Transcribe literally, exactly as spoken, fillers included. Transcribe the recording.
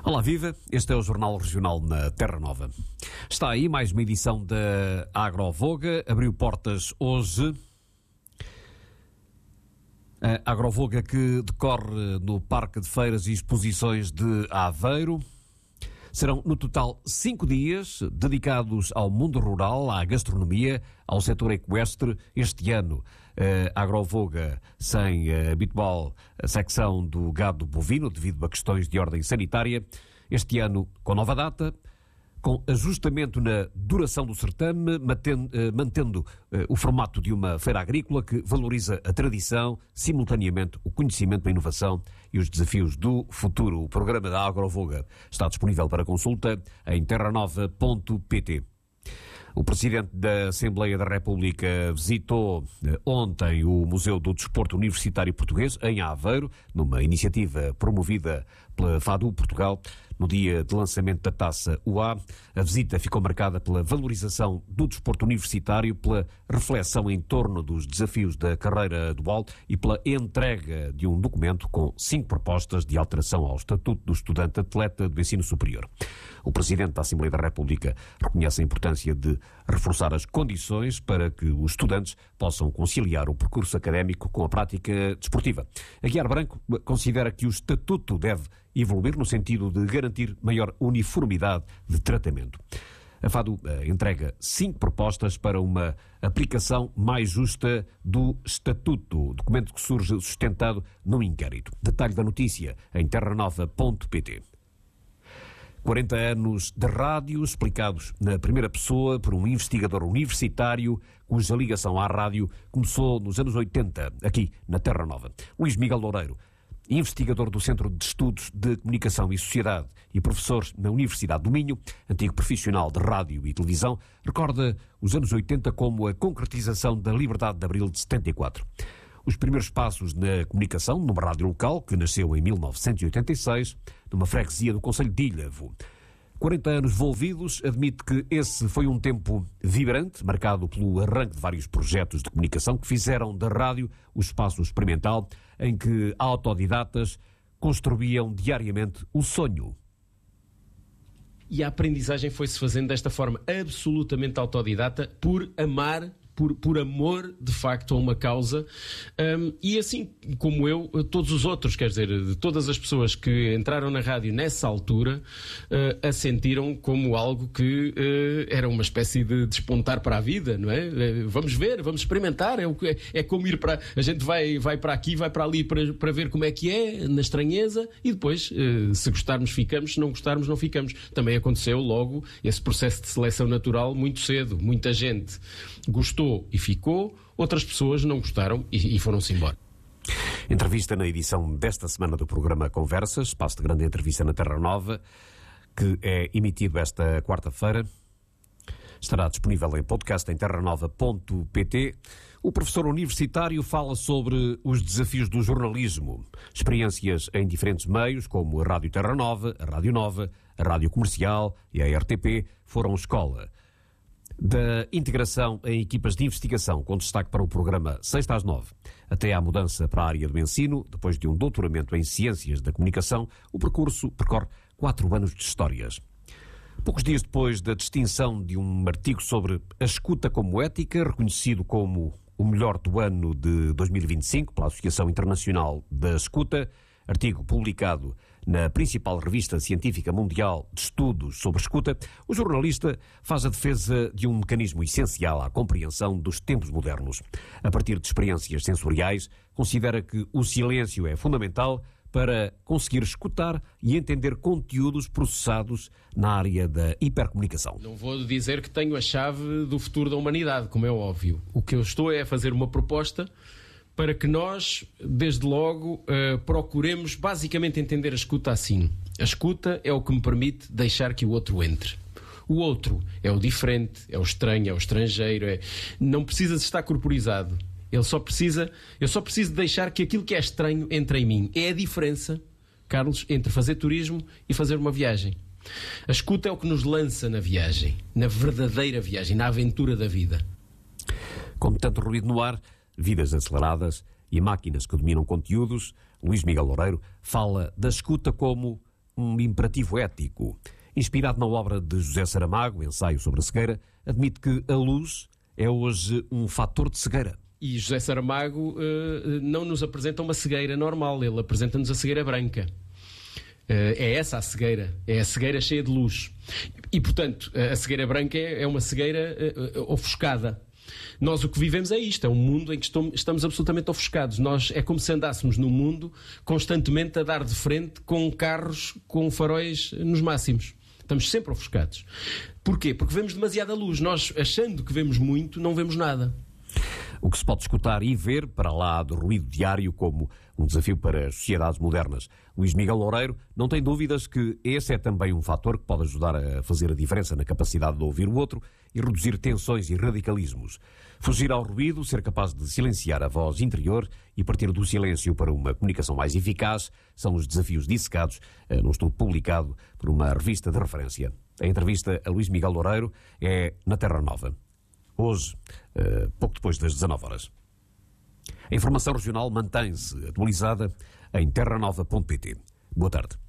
Olá, viva! Este é o Jornal Regional na Terra Nova. Está aí mais uma edição da Agrovoga. Abriu portas hoje. A Agrovoga que decorre no Parque de Feiras e Exposições de Aveiro. Serão, no total, cinco dias dedicados ao mundo rural, à gastronomia, ao setor equestre. Este ano, a Agrovoga sem a habitual secção do gado bovino, devido a questões de ordem sanitária. Este ano, com nova data, com ajustamento na duração do certame, mantendo, mantendo o formato de uma feira agrícola que valoriza a tradição, simultaneamente o conhecimento, a inovação e os desafios do futuro. O programa da Agrovoga está disponível para consulta em terra nova ponto pt. O Presidente da Assembleia da República visitou ontem o Museu do Desporto Universitário Português, em Aveiro, numa iniciativa promovida pela FADU Portugal, no dia de lançamento da Taça U A. A visita ficou marcada pela valorização do desporto universitário, pela reflexão em torno dos desafios da carreira dual e pela entrega de um documento com cinco propostas de alteração ao Estatuto do Estudante Atleta do Ensino Superior. O Presidente da Assembleia da República reconhece a importância de reforçar as condições para que os estudantes possam conciliar o percurso académico com a prática desportiva. Aguiar Branco considera que o Estatuto deve evoluir no sentido de garantir maior uniformidade de tratamento. A FADU uh, entrega cinco propostas para uma aplicação mais justa do Estatuto, documento que surge sustentado num inquérito. Detalhe da notícia em terra nova ponto pt. quarenta anos de rádio explicados na primeira pessoa por um investigador universitário cuja ligação à rádio começou nos anos oitenta, aqui na Terra Nova. Luís Miguel Loureiro, investigador do Centro de Estudos de Comunicação e Sociedade e professor na Universidade do Minho, antigo profissional de rádio e televisão, recorda os anos oitenta como a concretização da Liberdade de Abril de setenta e quatro. Os primeiros passos na comunicação numa rádio local, que nasceu em mil novecentos e oitenta e seis, numa freguesia do concelho de Ilhavo. quarenta anos envolvidos, admite que esse foi um tempo vibrante, marcado pelo arranque de vários projetos de comunicação que fizeram da rádio o espaço experimental em que autodidatas construíam diariamente o sonho. E a aprendizagem foi-se fazendo desta forma absolutamente autodidata, por amar, por, por amor, de facto, a uma causa. Um, e assim como eu, todos os outros, quer dizer, de todas as pessoas que entraram na rádio nessa altura, uh, a sentiram como algo que uh, era uma espécie de despontar para a vida, não é? Uh, vamos ver, vamos experimentar, é, o que, é, é como ir para... A gente vai, vai para aqui, vai para ali para, para ver como é que é, na estranheza, e depois, uh, se gostarmos, ficamos, se não gostarmos, não ficamos. Também aconteceu logo esse processo de seleção natural muito cedo. Muita gente gostou e ficou, outras pessoas não gostaram e, e foram-se embora. Entrevista na edição desta semana do programa Conversas, espaço de grande entrevista na Terra Nova, que é emitido esta quarta-feira. Estará disponível em podcast em terra nova ponto pt. O professor universitário fala sobre os desafios do jornalismo, experiências em diferentes meios, como a Rádio Terra Nova, a Rádio Nova, a Rádio Comercial e a R T P, foram escola. Da integração em equipas de investigação, com destaque para o programa Sexta às Nove, até à mudança para a área do ensino, depois de um doutoramento em Ciências da Comunicação, o percurso percorre quatro anos de histórias. Poucos dias depois da distinção de um artigo sobre a escuta como ética, reconhecido como o melhor do ano de dois mil e vinte e cinco pela Associação Internacional da Escuta, artigo publicado na principal revista científica mundial de estudos sobre escuta, o jornalista faz a defesa de um mecanismo essencial à compreensão dos tempos modernos. A partir de experiências sensoriais, considera que o silêncio é fundamental para conseguir escutar e entender conteúdos processados na área da hipercomunicação. Não vou dizer que tenho a chave do futuro da humanidade, como é óbvio. O que eu estou é a fazer uma proposta para que nós, desde logo, uh, procuremos basicamente entender a escuta assim. A escuta é o que me permite deixar que o outro entre. O outro é o diferente, é o estranho, é o estrangeiro, é... não precisa de estar corporizado. Ele só precisa, eu só preciso deixar que aquilo que é estranho entre em mim. É a diferença, Carlos, entre fazer turismo e fazer uma viagem. A escuta é o que nos lança na viagem, na verdadeira viagem, na aventura da vida. Com tanto ruído no ar, vidas aceleradas e máquinas que dominam conteúdos, Luís Miguel Loureiro fala da escuta como um imperativo ético. Inspirado na obra de José Saramago, Ensaio sobre a Cegueira, admite que a luz é hoje um fator de cegueira. E José Saramago uh, não nos apresenta uma cegueira normal, ele apresenta-nos a cegueira branca. Uh, é essa a cegueira, é a cegueira cheia de luz. E, portanto, a cegueira branca é, é uma cegueira uh, ofuscada. Nós o que vivemos é isto, é um mundo em que estamos absolutamente ofuscados. Nós é como se andássemos no mundo constantemente a dar de frente com carros com faróis nos máximos. Estamos sempre ofuscados. Porquê? Porque vemos demasiada luz. Nós, achando que vemos muito, não vemos nada. O que se pode escutar e ver, para lá do ruído diário, como um desafio para as sociedades modernas. Luís Miguel Loureiro não tem dúvidas que esse é também um fator que pode ajudar a fazer a diferença na capacidade de ouvir o outro e reduzir tensões e radicalismos. Fugir ao ruído, ser capaz de silenciar a voz interior e partir do silêncio para uma comunicação mais eficaz são os desafios dissecados num estudo publicado por uma revista de referência. A entrevista a Luís Miguel Loureiro é na Terra Nova. Hoje, pouco depois das dezanove horas. A informação regional mantém-se atualizada em terra nova ponto pt. Boa tarde.